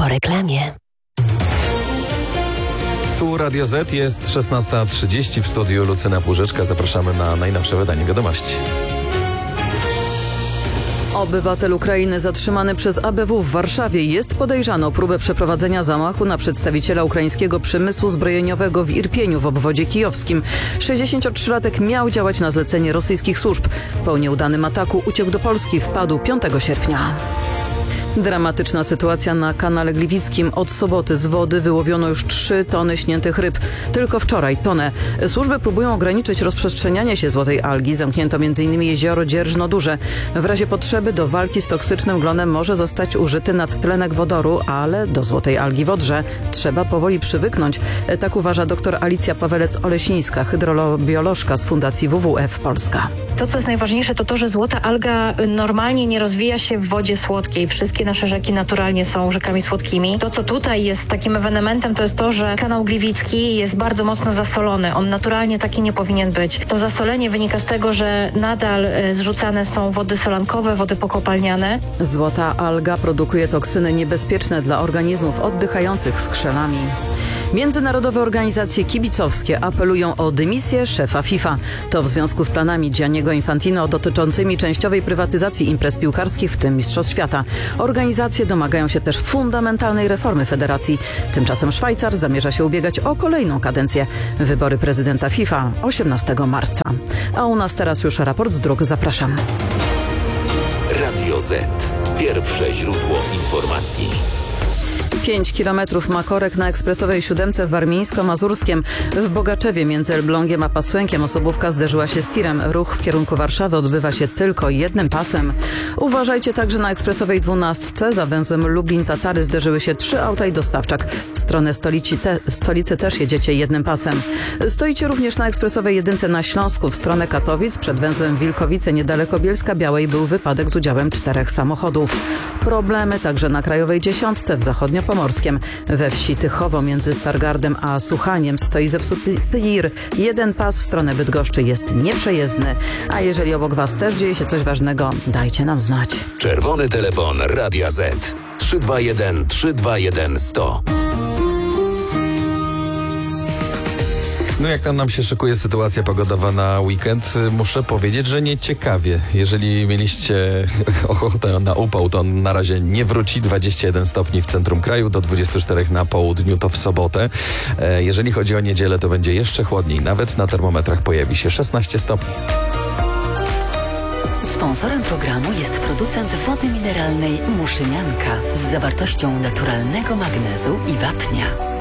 Po reklamie. Tu Radio Z, jest 16:30, w studiu Lucyna Płużeczka. Zapraszamy na najnowsze wydanie Wiadomości. Obywatel Ukrainy zatrzymany przez ABW w Warszawie jest podejrzany o próbę przeprowadzenia zamachu na przedstawiciela ukraińskiego przemysłu zbrojeniowego w Irpieniu w obwodzie kijowskim. 63-latek miał działać na zlecenie rosyjskich służb. Po nieudanym ataku uciekł do Polski, wpadł 5 sierpnia. Dramatyczna sytuacja na kanale Gliwickim. Od soboty z wody wyłowiono już 3 tony śniętych ryb. Tylko wczoraj tonę. Służby próbują ograniczyć rozprzestrzenianie się złotej algi. Zamknięto m.in. jezioro Dzierżno-Duże. W razie potrzeby do walki z toksycznym glonem może zostać użyty nadtlenek wodoru, ale do złotej algi w Odrze trzeba powoli przywyknąć. Tak uważa dr Alicja Pawelec-Olesińska, hydrobiolożka z Fundacji WWF Polska. To, co jest najważniejsze, to to, że złota alga normalnie nie rozwija się w wodzie słodkiej. Wszystkie nasze rzeki naturalnie są rzekami słodkimi. To, co tutaj jest takim ewenementem, to jest to, że kanał Gliwicki jest bardzo mocno zasolony. On naturalnie taki nie powinien być. To zasolenie wynika z tego, że nadal zrzucane są wody solankowe, wody pokopalniane. Złota alga produkuje toksyny niebezpieczne dla organizmów oddychających skrzelami. Międzynarodowe organizacje kibicowskie apelują o dymisję szefa FIFA. To w związku z planami Gianniego Infantino dotyczącymi częściowej prywatyzacji imprez piłkarskich, w tym Mistrzostw Świata. Organizacje domagają się też fundamentalnej reformy federacji. Tymczasem Szwajcar zamierza się ubiegać o kolejną kadencję. Wybory prezydenta FIFA 18 marca. A u nas teraz już raport z dróg. Zapraszam. Radio Z. Pierwsze źródło informacji. 5 kilometrów ma korek na ekspresowej 7 w Warmińsko-Mazurskiem. W Bogaczewie między Elblągiem a Pasłękiem osobówka zderzyła się z tirem. Ruch w kierunku Warszawy odbywa się tylko jednym pasem. Uważajcie także na ekspresowej 12 za węzłem Lublin-Tatary zderzyły się 3 auta i dostawczak. W stronę stolicy też jedziecie jednym pasem. Stoicie również na ekspresowej 1 na Śląsku w stronę Katowic. Przed węzłem Wilkowice niedaleko Bielska-Białej był wypadek z udziałem 4 samochodów. Problemy także na krajowej 10 w Zachodniopomorskiem. We wsi Tychowo między Stargardem a Suchaniem stoi zepsuty tir. Jeden pas w stronę Bydgoszczy jest nieprzejezdny. A jeżeli obok Was też dzieje się coś ważnego, dajcie nam znać. Czerwony telefon Radia Z. 321 321 100. No jak tam nam się szykuje sytuacja pogodowa na weekend, muszę powiedzieć, że nieciekawie. Jeżeli mieliście ochotę na upał, to na razie nie wróci. 21 stopni w centrum kraju, do 24 na południu, to w sobotę. Jeżeli chodzi o niedzielę, to będzie jeszcze chłodniej. Nawet na termometrach pojawi się 16 stopni. Sponsorem programu jest producent wody mineralnej Muszynianka z zawartością naturalnego magnezu i wapnia.